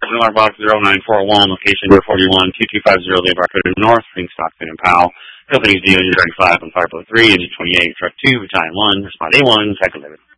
Alarm Box 0941, location number 41, 2250 Levi Road North, Ring Stockton and Powell. Company's DOU 35 on Fireboat 3, Engine 28, Truck 2, Battalion 1, Respond A1, Cycle David.